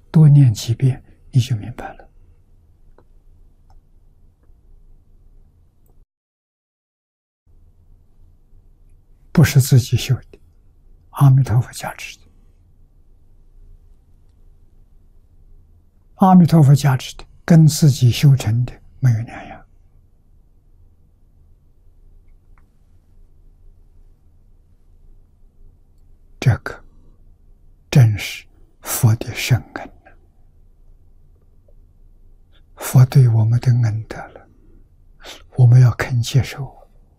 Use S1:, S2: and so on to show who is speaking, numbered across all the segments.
S1: 多念几遍，你就明白了。不是自己修的，阿弥陀佛加持的。阿弥陀佛加持的，跟自己修成的没有两样。这个正是佛的圣恩，佛对我们的恩德了，我们要肯接受。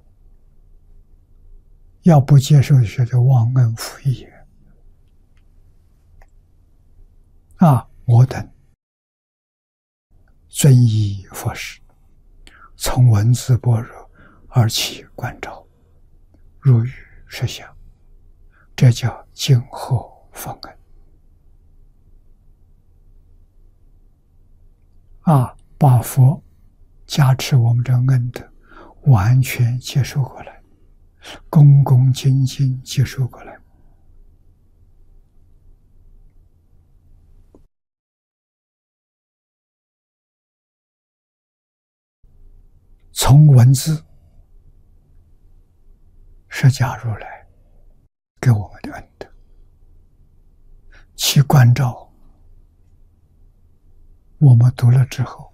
S1: 要不接受，就叫忘恩负义我等遵依佛事，从文字般若而起观照，入于实相，这叫今后奉恩把佛加持我们的恩德完全接受过来，恭恭敬敬接受过来。从文字释迦如来给我们的恩德，其观照我们读了之后，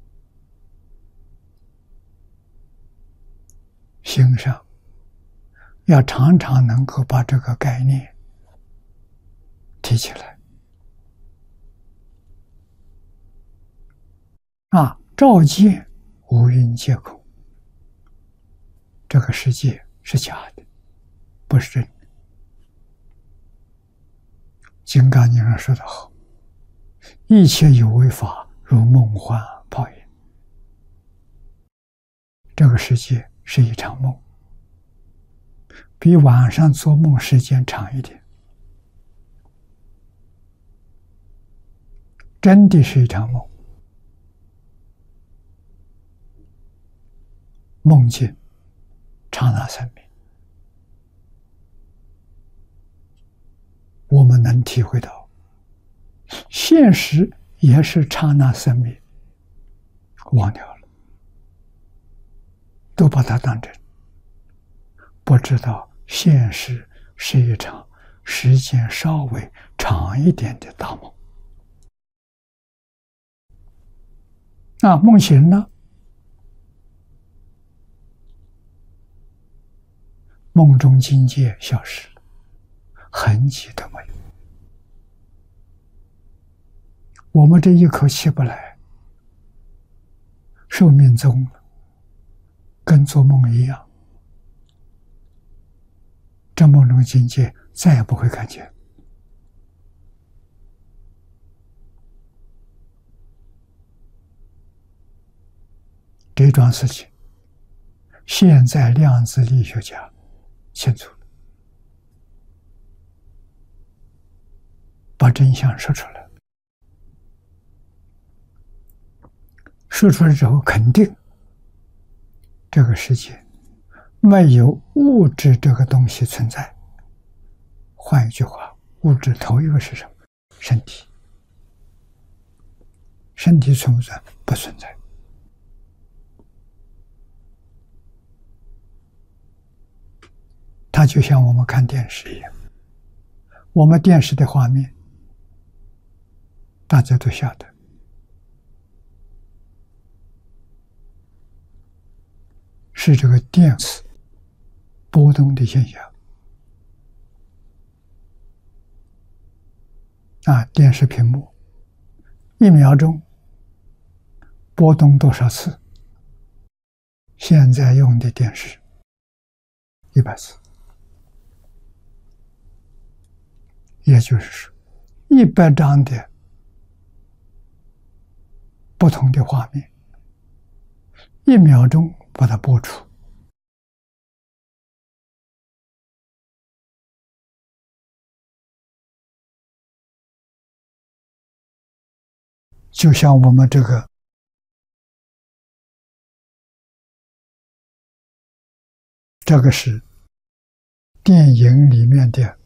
S1: 心上要常常能够把这个概念提起来照见五蕴皆空，这个世界是假的，不是真的。金刚经上说得好，一切有为法如梦幻泡影，这个世界是一场梦，比晚上做梦时间长一点，真的是一场梦。梦境刹那生命，我们能体会到现实也是刹那生命，忘掉了，都把它当真，不知道现实是一场时间稍微长一点的大梦。梦醒了，梦中境界消失了，痕迹都没有。我们这一口气不来，寿命终了，跟做梦一样，这梦中境界再也不会看见。这桩事情，现在量子力学家清楚了，把真相说出来，说出来之后，肯定这个世界没有物质这个东西存在。换一句话，物质头一个是什么？身体。身体存不存？不存在。它就像我们看电视一样，我们电视的画面大家都晓得，是这个电磁波动的现象。电视屏幕1秒钟波动多少次？现在用的电视100次。也就是说，100张的不同的画面，1秒钟把它播出，就像我们这个是电影里面的